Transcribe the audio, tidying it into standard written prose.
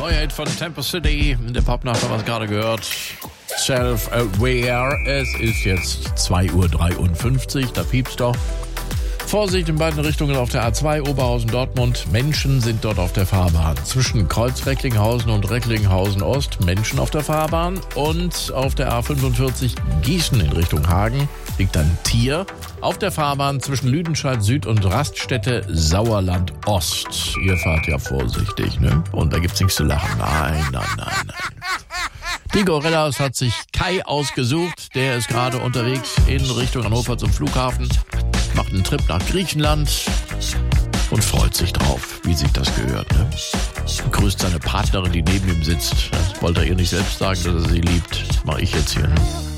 neue Hit von Tempo City. In der Popnacht haben wir es gerade gehört. Self-Aware. Es ist jetzt 2:53 Uhr, da piept's doch. Vorsicht in beiden Richtungen auf der A2 Oberhausen-Dortmund. Menschen sind dort auf der Fahrbahn. Zwischen Kreuz-Recklinghausen und Recklinghausen-Ost Menschen auf der Fahrbahn. Und auf der A45 Gießen in Richtung Hagen liegt ein Tier auf der Fahrbahn zwischen Lüdenscheid Süd und Raststätte Sauerland Ost. Ihr fahrt ja vorsichtig, ne? Und da gibt's nichts zu lachen. Nein. Die Gorillas hat sich Kai ausgesucht. Der ist gerade unterwegs in Richtung Hannover zum Flughafen. Macht einen Trip nach Griechenland und freut sich drauf, wie sich das gehört. Ne? Grüßt seine Partnerin, die neben ihm sitzt. Das wollte er ihr nicht selbst sagen, dass er sie liebt. Das mache ich jetzt hier. Ne?